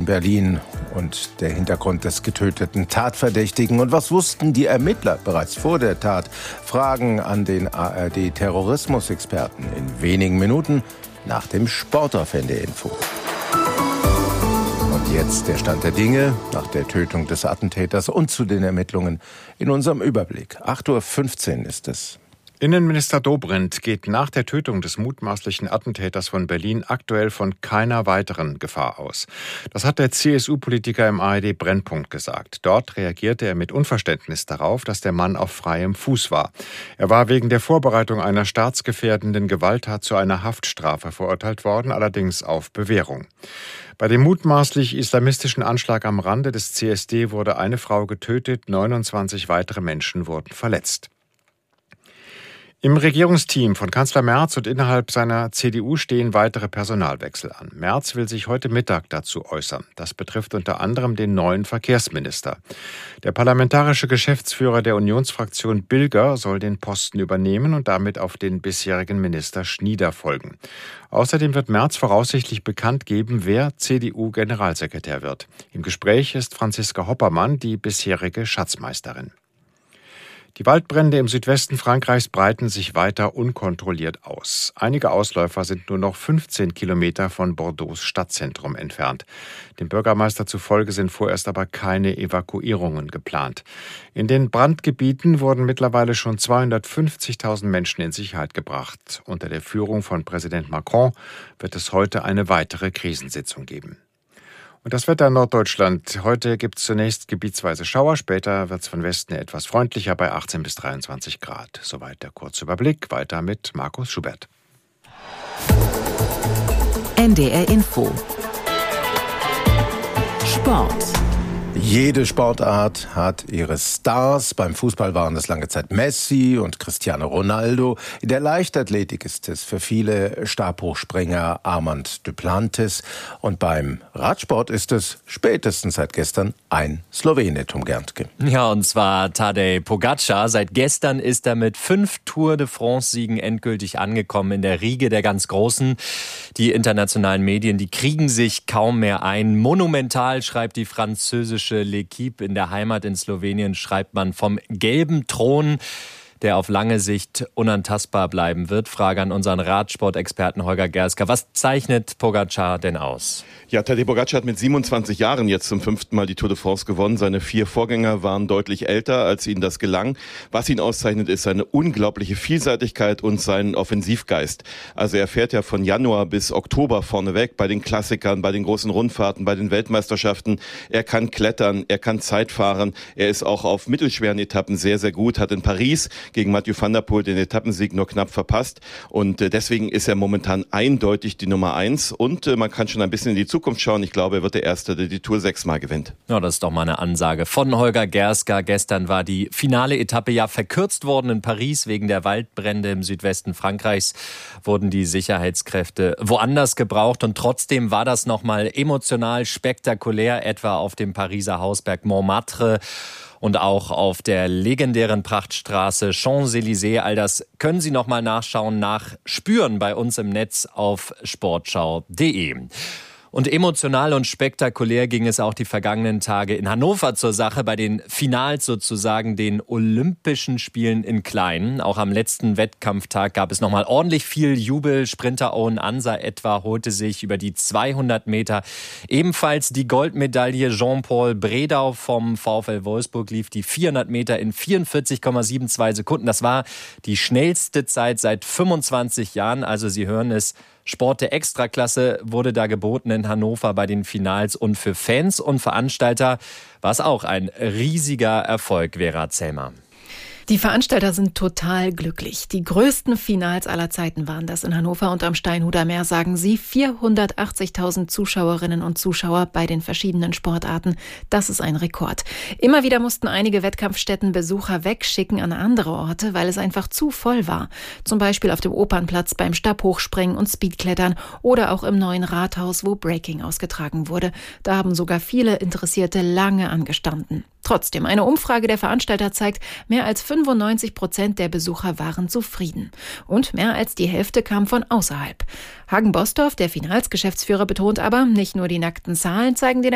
Berlin und der Hintergrund des getöteten Tatverdächtigen. Und was wussten die Ermittler bereits vor der Tat? Fragen an den ARD-Terrorismusexperten in wenigen Minuten nach dem Sport auf NDR Info. Und jetzt der Stand der Dinge nach der Tötung des Attentäters und zu den Ermittlungen in unserem Überblick. 8:15 Uhr ist es. Innenminister Dobrindt geht nach der Tötung des mutmaßlichen Attentäters von Berlin aktuell von keiner weiteren Gefahr aus. Das hat der CSU-Politiker im ARD-Brennpunkt gesagt. Dort reagierte er mit Unverständnis darauf, dass der Mann auf freiem Fuß war. Er war wegen der Vorbereitung einer staatsgefährdenden Gewalttat zu einer Haftstrafe verurteilt worden, allerdings auf Bewährung. Bei dem mutmaßlich islamistischen Anschlag am Rande des CSD wurde eine Frau getötet, 29 weitere Menschen wurden verletzt. Im Regierungsteam von Kanzler Merz und innerhalb seiner CDU stehen weitere Personalwechsel an. Merz will sich heute Mittag dazu äußern. Das betrifft unter anderem den neuen Verkehrsminister. Der parlamentarische Geschäftsführer der Unionsfraktion Bilger soll den Posten übernehmen und damit auf den bisherigen Minister Schnieder folgen. Außerdem wird Merz voraussichtlich bekannt geben, wer CDU-Generalsekretär wird. Im Gespräch ist Franziska Hoppermann, die bisherige Schatzmeisterin. Die Waldbrände im Südwesten Frankreichs breiten sich weiter unkontrolliert aus. Einige Ausläufer sind nur noch 15 Kilometer von Bordeaux Stadtzentrum entfernt. Dem Bürgermeister zufolge sind vorerst aber keine Evakuierungen geplant. In den Brandgebieten wurden mittlerweile schon 250.000 Menschen in Sicherheit gebracht. Unter der Führung von Präsident Macron wird es heute eine weitere Krisensitzung geben. Und das Wetter in Norddeutschland. Heute gibt es zunächst gebietsweise Schauer, später wird es von Westen etwas freundlicher bei 18 bis 23 Grad. Soweit der Kurzüberblick. Weiter mit Markus Schubert. NDR Info. Sport. Jede Sportart hat ihre Stars. Beim Fußball waren es lange Zeit Messi und Cristiano Ronaldo. In der Leichtathletik ist es für viele Stabhochspringer Armand Duplantis. Und beim Radsport ist es spätestens seit gestern ein Slowene, Tom Gerntke. Ja, und zwar Tadej Pogačar. Seit gestern ist er mit 5 Tour de France-Siegen endgültig angekommen in der Riege der ganz Großen. Die internationalen Medien, die kriegen sich kaum mehr ein. Monumental, schreibt die französische L'Équipe. In der Heimat in Slowenien schreibt man vom gelben Thron, der auf lange Sicht unantastbar bleiben wird. Frage an unseren Radsportexperten Holger Gerska. Was zeichnet Pogačar denn aus? Ja, Tadej Pogačar hat mit 27 Jahren jetzt zum 5. Mal die Tour de France gewonnen. Seine 4 Vorgänger waren deutlich älter, als ihnen das gelang. Was ihn auszeichnet, ist seine unglaubliche Vielseitigkeit und sein Offensivgeist. Also er fährt ja von Januar bis Oktober vorneweg bei den Klassikern, bei den großen Rundfahrten, bei den Weltmeisterschaften. Er kann klettern, er kann Zeit fahren. Er ist auch auf mittelschweren Etappen sehr, sehr gut. Hat in Paris gegen Mathieu van der Poel den Etappensieg nur knapp verpasst. Und deswegen ist er momentan eindeutig die Nummer 1. Und man kann schon ein bisschen in die Zukunft schauen. Ich glaube, er wird der Erste, der die Tour 6-mal gewinnt. Ja, das ist doch mal eine Ansage von Holger Gerska. Gestern war die finale Etappe ja verkürzt worden in Paris. Wegen der Waldbrände im Südwesten Frankreichs wurden die Sicherheitskräfte woanders gebraucht. Und trotzdem war das nochmal emotional spektakulär, etwa auf dem Pariser Hausberg Montmartre und auch auf der legendären Prachtstraße Champs-Élysées. All das können Sie nochmal nachschauen, nachspüren bei uns im Netz auf sportschau.de. Und emotional und spektakulär ging es auch die vergangenen Tage in Hannover zur Sache, bei den Finals sozusagen, den Olympischen Spielen in Klein. Auch am letzten Wettkampftag gab es nochmal ordentlich viel Jubel. Sprinter Owen Ansa etwa holte sich über die 200 Meter ebenfalls die Goldmedaille. Jean-Paul Bredau vom VfL Wolfsburg lief die 400 Meter in 44,72 Sekunden. Das war die schnellste Zeit seit 25 Jahren. Also Sie hören es, Sport der Extraklasse wurde da geboten in Hannover bei den Finals. Und für Fans und Veranstalter war es auch ein riesiger Erfolg, Vera Zellmer. Die Veranstalter sind total glücklich. Die größten Finals aller Zeiten waren das in Hannover und am Steinhuder Meer, sagen sie. 480.000 Zuschauerinnen und Zuschauer bei den verschiedenen Sportarten. Das ist ein Rekord. Immer wieder mussten einige Wettkampfstätten Besucher wegschicken an andere Orte, weil es einfach zu voll war. Zum Beispiel auf dem Opernplatz beim Stabhochspringen und Speedklettern oder auch im neuen Rathaus, wo Breaking ausgetragen wurde. Da haben sogar viele Interessierte lange angestanden. Trotzdem, eine Umfrage der Veranstalter zeigt, mehr als 95% der Besucher waren zufrieden. Und mehr als die Hälfte kam von außerhalb. Hagen Bostorff, der Finalsgeschäftsführer, betont aber, nicht nur die nackten Zahlen zeigen den